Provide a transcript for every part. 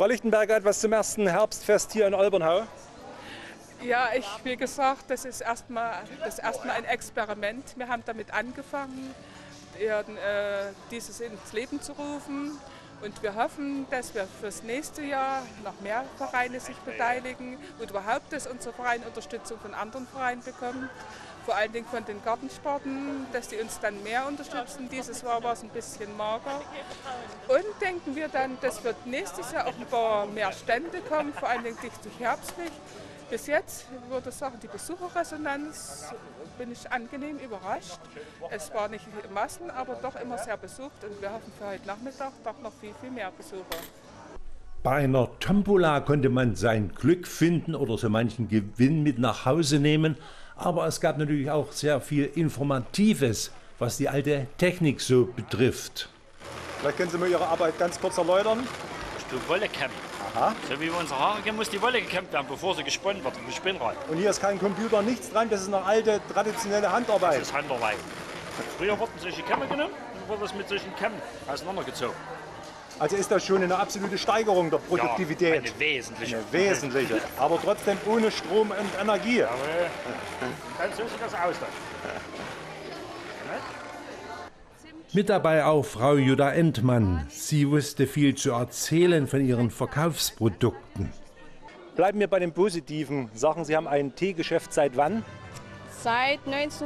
Frau Lichtenberger, etwas zum ersten Herbstfest hier in Olbernhau? Ja, wie gesagt, das ist erstmal ein Experiment. Wir haben damit angefangen, dieses ins Leben zu rufen. Und wir hoffen, dass wir fürs nächste Jahr noch mehr Vereine sich beteiligen und überhaupt, dass unser Verein Unterstützung von anderen Vereinen bekommt. Vor allen Dingen von den Gartensporten, dass die uns dann mehr unterstützen. Dieses Jahr war es ein bisschen mager. Und denken wir dann, dass wir nächstes Jahr auch ein paar mehr Stände kommen, vor allen Dingen dicht durch Herbstlicht. Bis jetzt, würde ich sagen, die Besucherresonanz bin ich angenehm überrascht. Es war nicht in Massen, aber doch immer sehr besucht und wir hoffen für heute Nachmittag doch noch viel, viel mehr Besucher. Bei einer Tombola konnte man sein Glück finden oder so manchen Gewinn mit nach Hause nehmen. Aber es gab natürlich auch sehr viel Informatives, was die alte Technik so betrifft. Vielleicht können Sie mir Ihre Arbeit ganz kurz erläutern. Du Wolle kämmen. Aha. So wie wir unsere Haare kämmen, muss die Wolle gekämmt werden, bevor sie gesponnen wird, mit Spinnrad. Und hier ist kein Computer, nichts dran, das ist eine alte, traditionelle Handarbeit. Das ist Handarbeit. Früher wurden solche Kämme genommen und wurde das mit solchen Kämmen auseinandergezogen. Also ist das schon eine absolute Steigerung der Produktivität? Ja, eine wesentliche. Eine wesentliche, aber trotzdem ohne Strom und Energie. Ja, dann so sieht das aus dann. Mit dabei auch Frau Jutta Entmann. Sie wusste viel zu erzählen von ihren Verkaufsprodukten. Bleiben wir bei den positiven Sachen. Sie haben ein Teegeschäft seit wann? Seit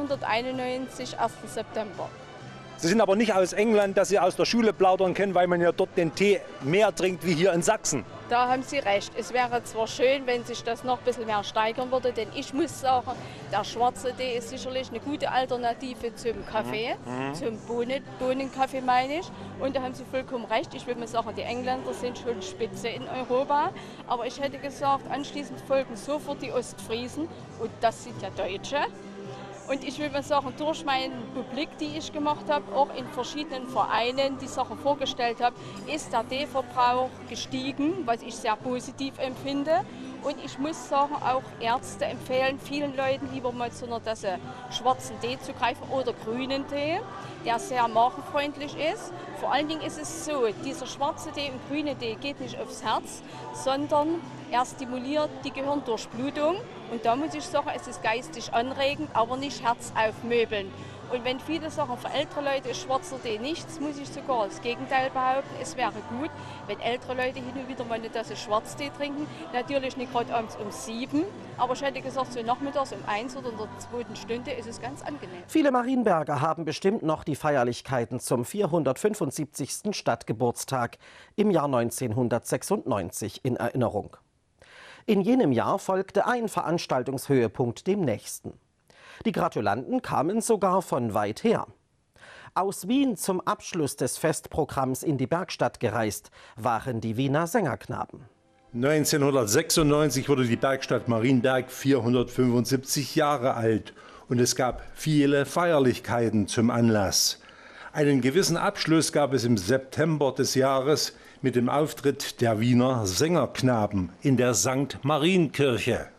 1991, 1. September. Sie sind aber nicht aus England, dass Sie aus der Schule plaudern können, weil man ja dort den Tee mehr trinkt wie hier in Sachsen. Da haben Sie recht. Es wäre zwar schön, wenn sich das noch ein bisschen mehr steigern würde, denn ich muss sagen, der schwarze Tee ist sicherlich eine gute Alternative zum Kaffee, zum Bohnenkaffee meine ich. Und da haben Sie vollkommen recht. Ich würde mal sagen, die Engländer sind schon Spitze in Europa. Aber ich hätte gesagt, anschließend folgen sofort die Ostfriesen und das sind ja Deutsche. Und ich will mal sagen, durch meine Publik, die ich gemacht habe, auch in verschiedenen Vereinen die Sache vorgestellt habe, ist der Teeverbrauch gestiegen, was ich sehr positiv empfinde. Und ich muss sagen, auch Ärzte empfehlen vielen Leuten lieber mal zu einer Tasse schwarzen Tee zu greifen oder grünen Tee, der sehr magenfreundlich ist. Vor allen Dingen ist es so, dieser schwarze Tee und grüne Tee geht nicht aufs Herz, sondern er stimuliert die Gehirndurchblutung. Und da muss ich sagen, es ist geistig anregend, aber nicht herzaufmöbelnd. Und wenn viele sagen, für ältere Leute ist schwarzer Tee nichts, muss ich sogar das Gegenteil behaupten. Es wäre gut, wenn ältere Leute hin und wieder mal eine Tasse Schwarztee trinken. Natürlich nicht gerade abends um 7, aber ich hätte gesagt, so nachmittags um 1 oder in der 2. Stunde ist es ganz angenehm. Viele Marienberger haben bestimmt noch die Feierlichkeiten zum 475. Stadtgeburtstag im Jahr 1996 in Erinnerung. In jenem Jahr folgte ein Veranstaltungshöhepunkt dem nächsten. Die Gratulanten kamen sogar von weit her. Aus Wien zum Abschluss des Festprogramms in die Bergstadt gereist waren die Wiener Sängerknaben. 1996 wurde die Bergstadt Marienberg 475 Jahre alt und es gab viele Feierlichkeiten zum Anlass. Einen gewissen Abschluss gab es im September des Jahres mit dem Auftritt der Wiener Sängerknaben in der St. Marienkirche.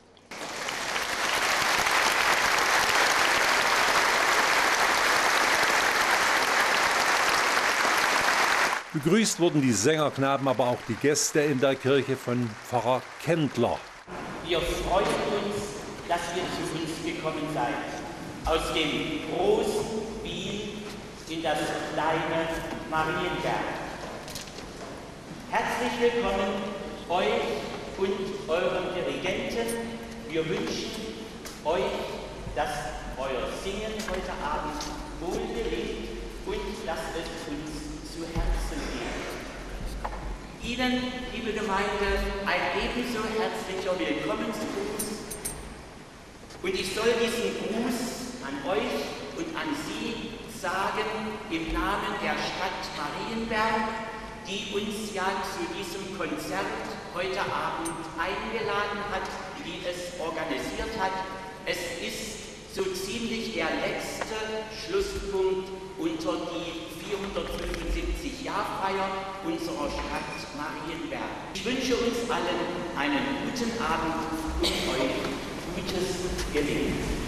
Begrüßt wurden die Sängerknaben, aber auch die Gäste in der Kirche von Pfarrer Kendler. Wir freuen uns, dass ihr zu uns gekommen seid. Aus dem großen Wien in das kleine Marienberg. Herzlich willkommen euch und eurem Dirigenten. Wir wünschen euch, dass euer Singen heute Abend wohl gelingt und dass es uns zu Herzen geht. Ihnen, liebe Gemeinde, ein ebenso herzlicher Willkommen zu uns. Und ich soll diesen Gruß an euch und an Sie sagen im Namen der Stadt Marienberg, die uns ja zu diesem Konzert heute Abend eingeladen hat, die es organisiert hat. Es ist so ziemlich der letzte Schlusspunkt unter die 475-Jahr-Feier unserer Stadt Marienberg. Ich wünsche uns allen einen guten Abend und euch gutes Gelingen.